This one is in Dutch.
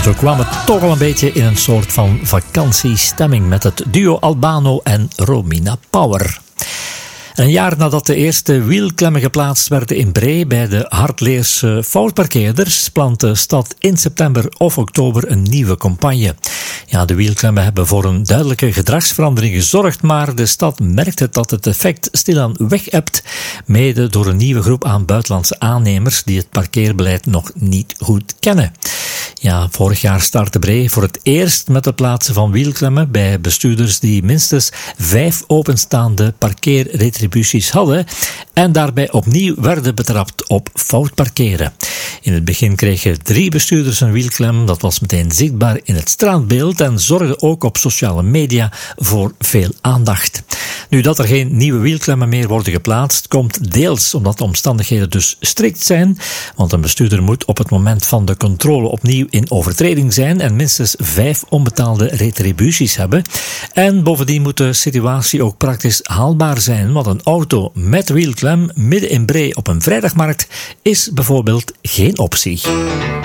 Zo kwam het toch al een beetje in een soort van vakantiestemming met het duo Albano en Romina Power. Een jaar nadat de eerste wielklemmen geplaatst werden in Bree bij de Hardleerse foutparkeerders, plant de stad in september of oktober een nieuwe campagne. Ja, de wielklemmen hebben voor een duidelijke gedragsverandering gezorgd, maar de stad merkte dat het effect stilaan weg-ebt, mede door een nieuwe groep aan buitenlandse aannemers die het parkeerbeleid nog niet goed kennen. Ja, vorig jaar startte Bree voor het eerst met het plaatsen van wielklemmen bij bestuurders die minstens 5 openstaande parkeerretributies hadden en daarbij opnieuw werden betrapt op fout parkeren. In het begin kregen 3 bestuurders een wielklem, dat was meteen zichtbaar in het straatbeeld en zorgde ook op sociale media voor veel aandacht. Nu dat er geen nieuwe wielklemmen meer worden geplaatst, komt deels omdat de omstandigheden dus strikt zijn, want een bestuurder moet op het moment van de controle opnieuw in overtreding zijn en minstens 5 onbetaalde retributies hebben. En bovendien moet de situatie ook praktisch haalbaar zijn, want een auto met wielklem midden in Bree op een vrijdagmarkt is bijvoorbeeld geen optie.